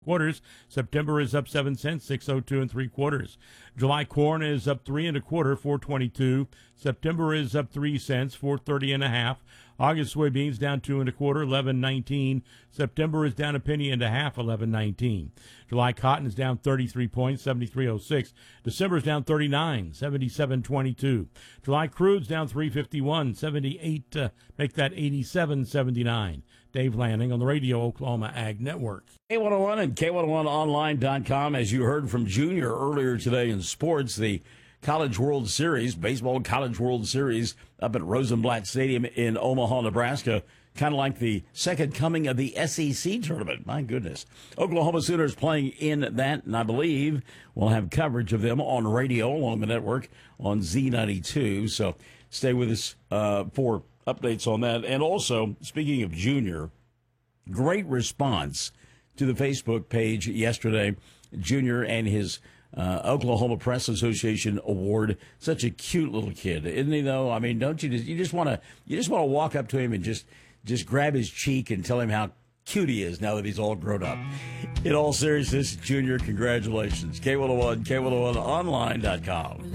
quarters. September is up 7 cents, 602 3/4. July corn is up 3 1/4, 422. September is up 3 cents, 430 1/2. August soybeans down 2 1/4, 11.19. September is down a penny and a half, 11.19. July cotton is down 33 points, 73.06. December is down 39, 77.22. July crude's down 351, 78. Make that 87.79. Dave Lanning on the Radio Oklahoma Ag Network. K101 and K101online.com. As you heard from Junior earlier today in sports, the College World Series, Baseball College World Series up at Rosenblatt Stadium in Omaha, Nebraska. Kind of like the second coming of the SEC tournament. My goodness. Oklahoma Sooners playing in that, and I believe we'll have coverage of them on radio along the network on Z92. So stay with us for updates on that. And also, speaking of Junior, great response to the Facebook page yesterday. Junior and his Oklahoma Press Association award. Such a cute little kid, isn't he? Though, I mean, don't you just want to walk up to him and just grab his cheek and tell him how cute he is now that he's all grown up. In all seriousness, Junior, congratulations. K101, K101online.com.